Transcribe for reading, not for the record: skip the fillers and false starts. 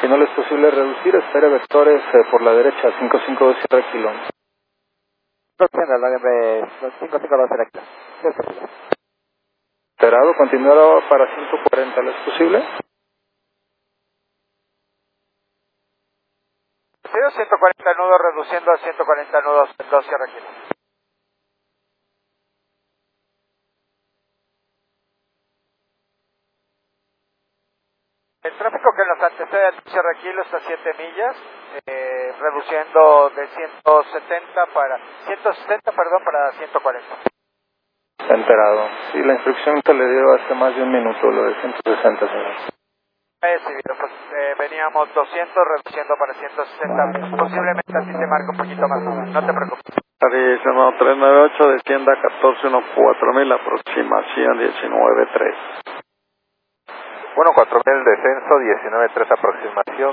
Si no le es posible reducir, espere vectores por la derecha, 552 cierre kilómetros. 552 recta. Esperado, continuará para 140, ¿le es posible? 140 nudos, reduciendo a 140 nudos, 2 cierre kilómetros. El tráfico que nos antecede al cierre kilos a 7 millas, reduciendo de 160 para 140. Enterado. Sí, la instrucción que le dio hace más de un minuto, lo de 160, señor. Pues veníamos 200, reduciendo para 160. Posiblemente así te marque un poquito más, no te preocupes. Arizona 398, descienda 1414.000, aproximación 19.3. 14000, descenso 19.3, aproximación